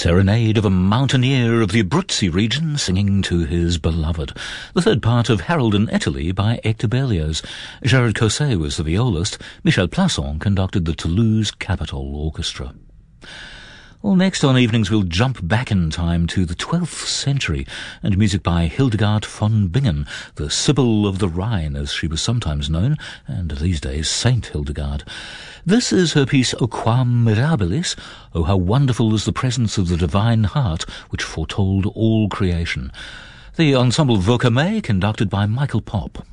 Serenade of a Mountaineer of the Abruzzi region singing to his beloved. The third part of Harold in Italy by Hector Berlioz. Gerard Cosset was the violist. Michel Plasson conducted the Toulouse Capitol Orchestra. Well, next on Evenings we'll jump back in time to the 12th century and music by Hildegard von Bingen, the Sibyl of the Rhine as she was sometimes known, and these days Saint Hildegard. This is her piece O Quam Mirabilis, Oh how wonderful is the presence of the divine heart which foretold all creation. The ensemble Vocame conducted by Michael Popp.